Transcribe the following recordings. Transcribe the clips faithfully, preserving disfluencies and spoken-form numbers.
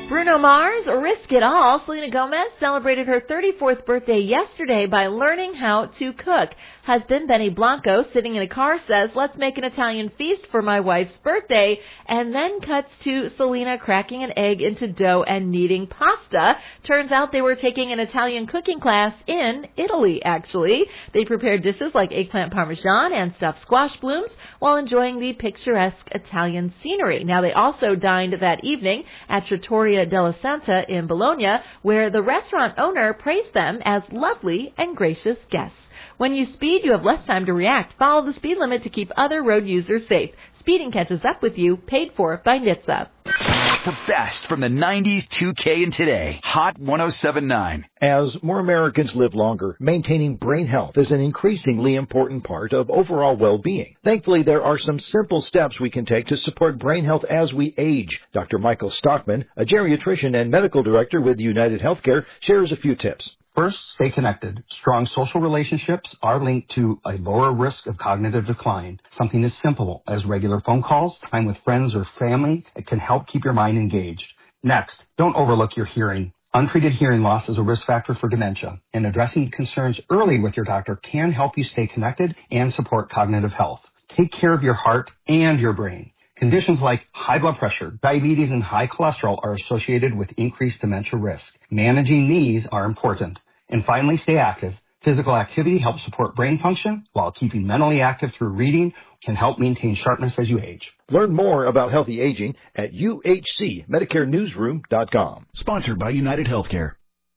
Bruno Mars, Risk It All. Selena Gomez celebrated her thirty-fourth birthday yesterday by learning how to cook. Husband Benny Blanco, sitting in a car, says, let's make an Italian feast for my wife's birthday, and then cuts to Selena cracking an egg into dough and kneading pasta. Turns out they were taking an Italian cooking class in Italy, actually. They prepared dishes like eggplant parmesan and stuffed squash blooms while enjoying the picturesque Italian scenery. Now, they also dined that evening at Trattoria della Santa in Bologna, where the restaurant owner praised them as lovely and gracious guests. When you speed, you have less time to react. Follow the speed limit to keep other road users safe. Speeding catches up with you, paid for by N H T S A. The best from the nineties, two K, and today. Hot one oh seven point nine. As more Americans live longer, maintaining brain health is an increasingly important part of overall well-being. Thankfully, there are some simple steps we can take to support brain health as we age. Doctor Michael Stockman, a geriatrician and medical director with United Healthcare, shares a few tips. First, stay connected. Strong social relationships are linked to a lower risk of cognitive decline. Something as simple as regular phone calls, time with friends or family, it can help keep your mind engaged. Next, don't overlook your hearing. Untreated hearing loss is a risk factor for dementia, and addressing concerns early with your doctor can help you stay connected and support cognitive health. Take care of your heart and your brain. Conditions like high blood pressure, diabetes, and high cholesterol are associated with increased dementia risk. Managing these are important. And finally, stay active. Physical activity helps support brain function, while keeping mentally active through reading can help maintain sharpness as you age. Learn more about healthy aging at U H C Medicare Newsroom dot com. Sponsored by United Healthcare.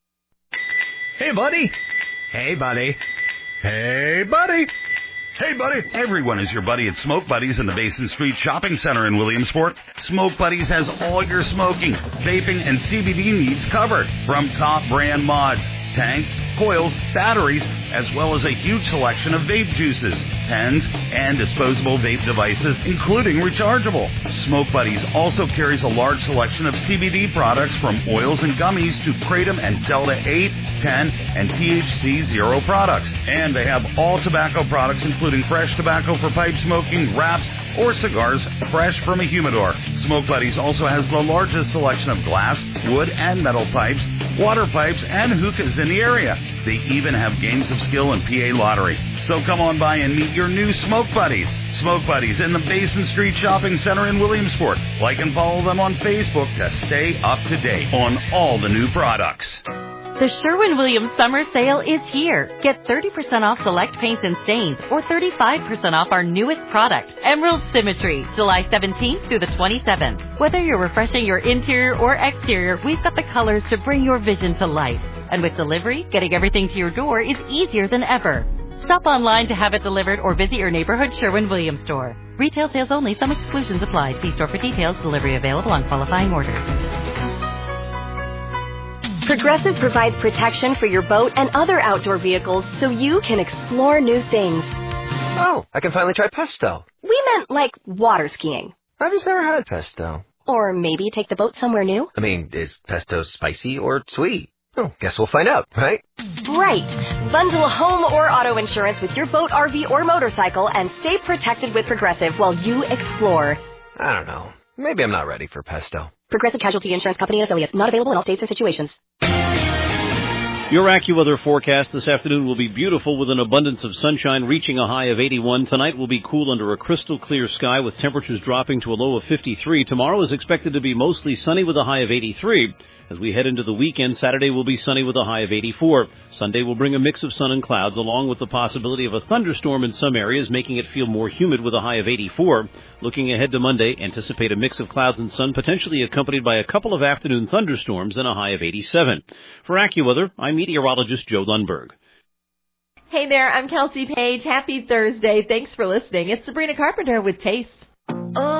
Hey, buddy. Hey, buddy. Hey, buddy. Hey, buddy. Everyone is your buddy at Smoke Buddies in the Basin Street Shopping Center in Williamsport. Smoke Buddies has all your smoking, vaping, and C B D needs covered. From top brand mods, tanks, coils, batteries, as well as a huge selection of vape juices, pens, and disposable vape devices, including rechargeable. Smoke Buddies also carries a large selection of C B D products from oils and gummies to Kratom and Delta eight, ten, and T H C zero products. And they have all tobacco products, including fresh tobacco for pipe smoking, wraps, or cigars fresh from a humidor. Smoke Buddies also has the largest selection of glass, wood, and metal pipes, water pipes, and hookahs in the area. They even have games of skill and P A lottery. So come on by and meet your new Smoke Buddies. Smoke Buddies in the Basin Street Shopping Center in Williamsport. Like and follow them on Facebook to stay up to date on all the new products. The Sherwin-Williams Summer Sale is here. Get thirty percent off select paints and stains or thirty-five percent off our newest product, Emerald Symmetry, July seventeenth through the twenty-seventh. Whether you're refreshing your interior or exterior, we've got the colors to bring your vision to life. And with delivery, getting everything to your door is easier than ever. Shop online to have it delivered or visit your neighborhood Sherwin-Williams store. Retail sales only. Some exclusions apply. See store for details. Delivery available on qualifying orders. Progressive provides protection for your boat and other outdoor vehicles so you can explore new things. Oh, I can finally try pesto. We meant like water skiing. I've just never had pesto. Or maybe take the boat somewhere new. I mean, is pesto spicy or sweet? Oh, guess we'll find out, right? Right. Bundle home or auto insurance with your boat, R V, or motorcycle and stay protected with Progressive while you explore. I don't know. Maybe I'm not ready for pesto. Progressive Casualty Insurance Company and Affiliates. Not available in all states or situations. Your AccuWeather forecast this afternoon will be beautiful with an abundance of sunshine reaching a high of eighty-one. Tonight will be cool under a crystal clear sky with temperatures dropping to a low of fifty-three. Tomorrow is expected to be mostly sunny with a high of eighty-three. As we head into the weekend, Saturday will be sunny with a high of eighty-four. Sunday will bring a mix of sun and clouds along with the possibility of a thunderstorm in some areas, making it feel more humid with a high of eighty-four. Looking ahead to Monday, anticipate a mix of clouds and sun, potentially accompanied by a couple of afternoon thunderstorms and a high of eighty-seven. For AccuWeather, I'm meteorologist Joe Lundberg. Hey there, I'm Kelsey Page. Happy Thursday. Thanks for listening. It's Sabrina Carpenter with Taste. Oh.